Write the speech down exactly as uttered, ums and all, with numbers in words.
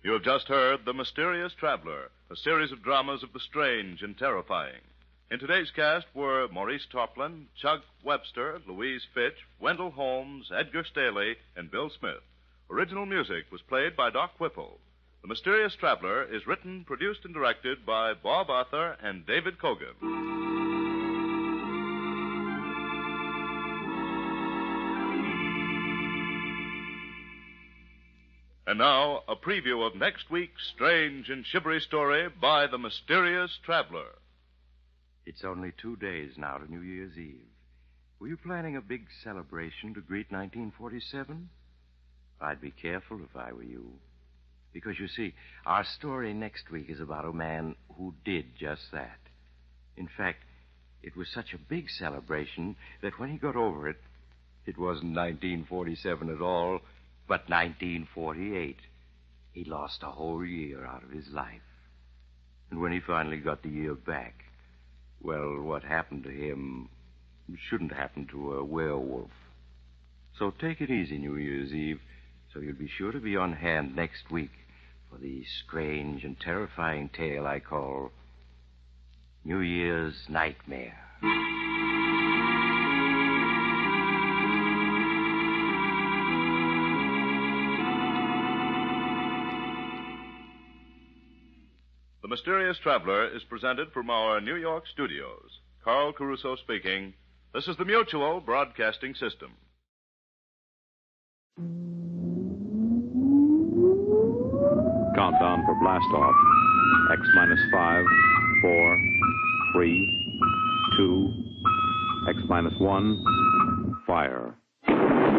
You have just heard The Mysterious Traveler, a series of dramas of the strange and terrifying. In today's cast were Maurice Tarplin, Chuck Webster, Louise Fitch, Wendell Holmes, Edgar Staley, and Bill Smith. Original music was played by Doc Whipple. The Mysterious Traveler is written, produced, and directed by Bob Arthur and David Kogan. And now, a preview of next week's strange and shivery story by The Mysterious Traveler. It's only two days now to New Year's Eve. Were you planning a big celebration to greet nineteen forty-seven? I'd be careful if I were you. Because, you see, our story next week is about a man who did just that. In fact, it was such a big celebration that when he got over it, it wasn't nineteen forty-seven at all, but nineteen forty-eight. He lost a whole year out of his life. And when he finally got the year back, well, what happened to him shouldn't happen to a werewolf. So take it easy New Year's Eve, so you'll be sure to be on hand next week for the strange and terrifying tale I call New Year's Nightmare. The Mysterious Traveler is presented from our New York studios. Carl Caruso speaking. This is the Mutual Broadcasting System. Countdown for blast off. X minus five, four, three, two, X minus one, fire.